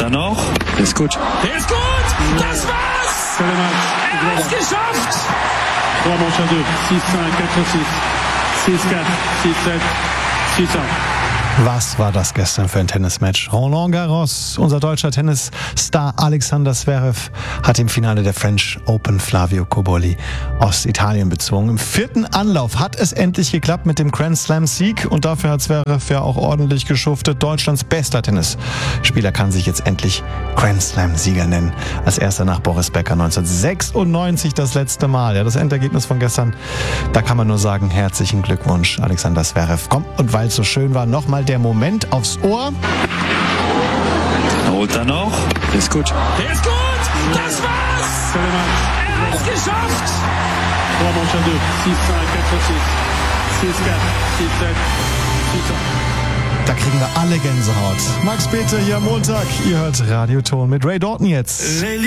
er noch. Ist gut. Der ist gut! Das war's! Er hat's geschafft! 3 manches à 2. 6-5, 4-6. 6-4, 6-7, 6-1. Was war das gestern für ein Tennismatch? Roland Garros, unser deutscher Tennisstar Alexander Zverev, hat im Finale der French Open Flavio Cobolli aus Italien bezwungen. Im 4. Anlauf hat es endlich geklappt mit dem Grand Slam-Sieg und dafür hat Zverev ja auch ordentlich geschuftet. Deutschlands bester Tennisspieler kann sich jetzt endlich Grand Slam-Sieger nennen. Als erster nach Boris Becker 1996 das letzte Mal. Ja, das Endergebnis von gestern, da kann man nur sagen, herzlichen Glückwunsch, Alexander Zverev. Komm, und weil es so schön war, nochmal der Moment aufs Ohr. Holt er noch. Ist gut. Der ist gut! Das war's! Er hat's geschafft! 3 manches à 2. 6-5, 4-6. 6-4, 6-7, 6-1. Da kriegen wir alle Gänsehaut. Max Peter hier am Montag. Ihr hört Radioton mit Ray Dalton jetzt.